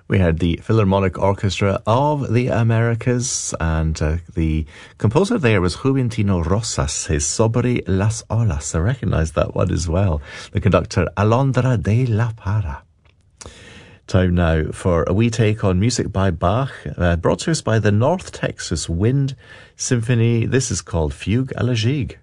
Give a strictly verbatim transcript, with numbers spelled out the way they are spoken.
We had the Philharmonic Orchestra of the Americas, and uh, the composer there was Juventino Rosas, his Sobre las Olas. I recognise that one as well. The conductor, Alondra de la Parra. Time now for a wee take on music by Bach, uh, brought to us by the North Texas Wind Symphony. This is called Fugue à la Gigue.